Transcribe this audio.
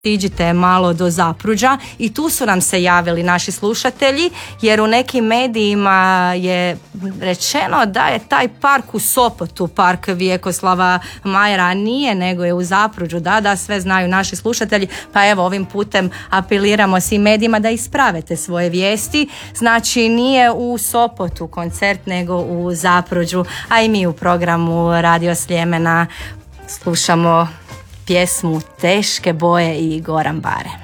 Stiđite malo do Zapruđa i tu su nam se javili naši slušatelji, jer u nekim medijima je rečeno da je taj park u Sopotu, park Vjekoslava Majera, a nije, nego je u Zapruđu. Da, sve znaju naši slušatelji, pa evo ovim putem apeliramo svim medijima da ispravite svoje vijesti. Znači nije u Sopotu koncert, nego u Zapruđu, a i mi u programu Radio Sljemena slušamo pjesmu Teške boje i Goran Bare.